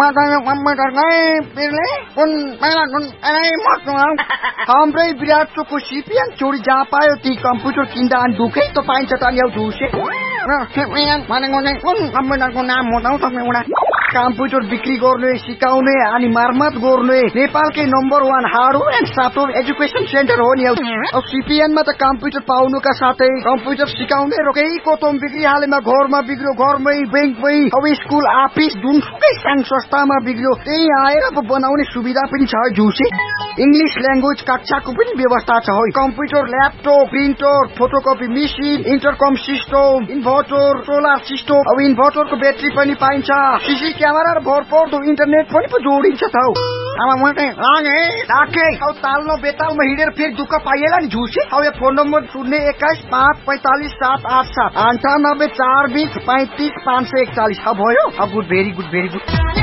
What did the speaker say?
matanya komputer kayak pilih pun malah kun हाम्रै विराट choco CPN चोरी जहाँ पायो ती कम्प्युटर किन्दा अनि दुखै त पाइन्छ त ल्याउ झुसे भनेको चाहिँ कुन कम्प्युटरको नाम हो त तपाईँ कम्प्युटर बिक्री गर्ने सिकाउने अनि मर्मत गर्ने नेपालकै number 1 hardware and software education centre हो नि। अब सिपिएनमा त कम्प्युटर पाउनुका साथै कम्प्युटर सिकाउने रोकै कोतम बिक्री हालेमा घरमा बिग्रियो घरमै बैंकमै अब स्कुल अफिस जुनसुकै सानो संस्थामा बिग्रियो त्यही आएर बनाउने सुविधा पनि छ झुसे। इंग्लिश ल्याङ्ग्वेज कक्षाको पनि व्यवस्था छ है। Computer laptop printer photocopy machine इन्टरकम system inverter solar system अब इन्भर्टरको ब्याट्री पनि पाइन्छ सीसी क्यामेरा र भरपर्दो इन्टरनेट पनि जोडिन्छ त हौ। अब मैले लागे राखे अब तालमा बेतालमा हिँडेर फेरि दुःख पाइएला नि झुसे। अब यो फोन नम्बर 021545787 98 420 35 541 भयो। अब good very good very good.